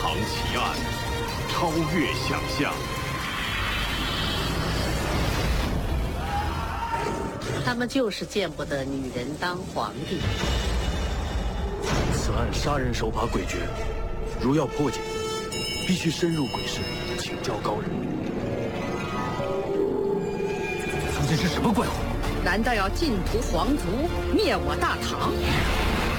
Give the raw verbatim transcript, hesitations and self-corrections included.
唐奇案，超越想象。 他们就是见不得女人当皇帝。 此案杀人手法诡谲，如要破解，必须深入鬼市，请教高人。 究竟是什么怪物？ 难道要尽屠皇族，灭我大唐？